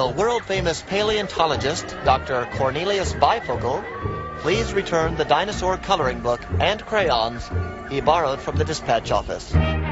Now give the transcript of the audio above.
Will world-famous paleontologist Dr. Cornelius Bifocal please return the dinosaur coloring book and crayons he borrowed from the dispatch office?